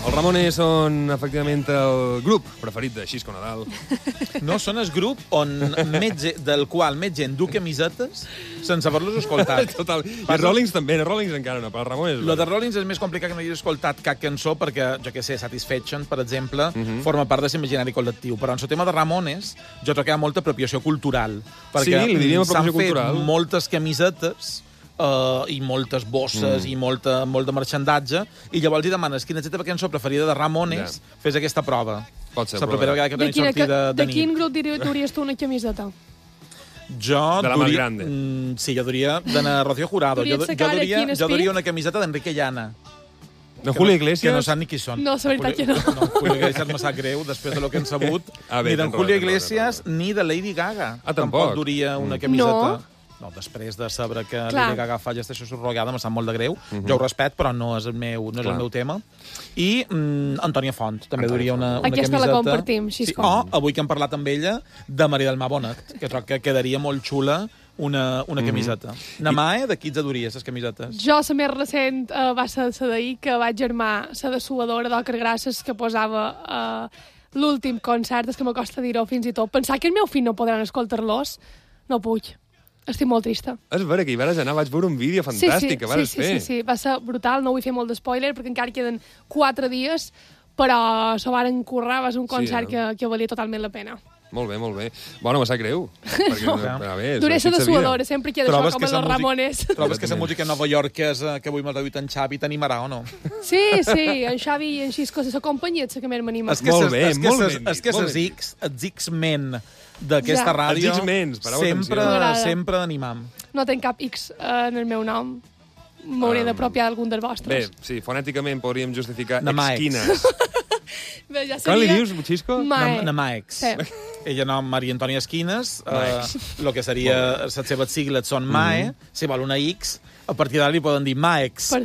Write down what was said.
Els Ramones són, efectivament, el grup preferit de Xisco Nadal. No, són el grup del qual més gent du camisetes sense haver-los escoltat. Total. I els Rollings també, els Rollings encara no, però els Ramones... Lo de Rollins és més complicat que no hagi escoltat cap cançó perquè, jo què sé, Satisfaction, per exemple, forma part de l'imaginari col·lectiu. Però en el tema de Ramones, jo crec que hi ha molta apropiació cultural. Perquè sí, li diríem s'han apropiació fet cultural. moltes camisetes i moltes bosses i molt de marxandatge, i llavors li demanes quina és la teva cançó preferida de Ramones, fes aquesta prova. Pot ser, la propera vegada que tenim sortida de nit. De quin grup duries tu una camiseta? Jo de la más grande. Sí, jo duria d'Ana Rocío Jurado. Jo duria una camiseta d'Enrique Llana. De Julio Iglesias? Que no sap ni qui són. No, la veritat que no. No, Julio Iglesias me sap greu, després de lo que hem sabut. Ni d'en Julio Iglesias ni de Lady Gaga. Tampoc duria una camiseta. No, després de saber que Lady Gaga fa gestació subrogada, me sap molt de greu. Jo ho respecto, però no és el meu tema. I Antònia Font també duria una camiseta. Aquesta la compartim, Xisco. Avui que hem parlat amb ella, de Maria del Mar Bonet, que crec que quedaria molt xula una camiseta. Namae, de qui ets duries, les camisetes? Jo, la més recent va ser la d'ahir, que vaig germar la dessuadora d'Ocre Grasses que posava l'últim concert, és que m'acosta dir-ho fins i tot. Pensar que el meu fill no podran escoltar-los, no puc. Estic molt trista. És vera que hi vas anar, vaig veure un vídeo fantàstic que vas fer. Sí, va ser brutal, no vull fer molt d'espoiler perquè encara queden 4 dies, però s'ho varen currar, va ser un concert que valia totalment la pena. Molt bé, molt bé. Bueno, me sap greu. Duresa de suadora, sempre queda això com en los Ramones. Trobes que la música nova iorquesa que avui m'ha dit en Xavi t'animarà o no? Sí, en Xavi i en Xisco, la companyia és la que més m'anima. Molt bé, molt bé. És que els X-Men d'aquesta ràdio sempre animam. No tenc cap X en el meu nom. M'hauré d'apropiar d'algun dels vostres. Bé, sí, fonèticament podríem justificar Esquines. Com li dius, Xisco? Namaex. Ella nom Maria Antònia Esquines, el que seria les seves sigles són MAE, si vol una X, a partir d'ara li poden dir Maex.